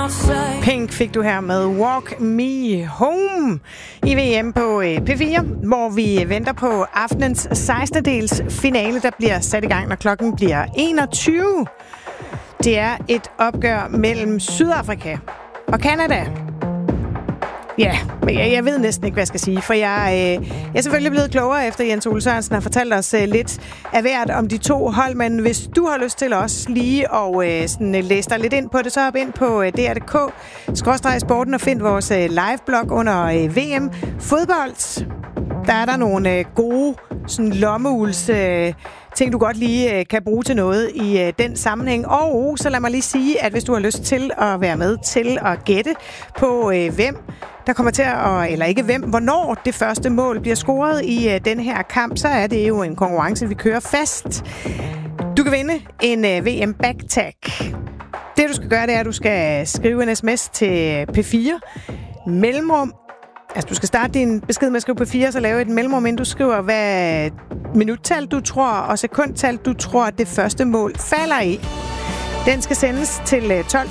Pink fik du her med Walk Me Home i VM på P4, hvor vi venter på aftenens 16. dels finale, der bliver sat i gang, når klokken bliver 21. Det er et opgør mellem Sydafrika og Canada. Ja, men jeg ved næsten ikke, hvad jeg skal sige, for jeg er selvfølgelig blevet klogere, efter Jens Ole Sørensen har fortalt os lidt af hvert om de to hold, men hvis du har lyst til også lige at læse dig lidt ind på det, så hop ind på dr.dk/sporten og find vores live-blog under VM Fodbold. Der er der nogle gode lommeuls ting, du godt lige kan bruge til noget i den sammenhæng. Og så lad mig lige sige, at hvis du har lyst til at være med til at gætte på hvem der kommer til at, eller ikke hvem, hvornår det første mål bliver scoret i den her kamp, så er det jo en konkurrence, vi kører fast. Du kan vinde en VM Backtag. Det du skal gøre, det er, at du skal skrive en sms til P4 mellemrum. Altså, du skal starte din besked med at skrive P4, så lave et mellemrum, inden du skriver, hvad minuttal du tror, og sekundtal du tror, at det første mål falder i. Den skal sendes til 12